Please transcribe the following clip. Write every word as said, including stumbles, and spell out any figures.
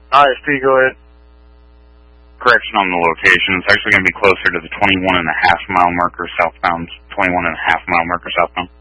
I S P, go ahead. Correction on the location. It's actually going to be closer to the twenty-one and a half mile marker southbound. twenty-one and a half mile marker southbound.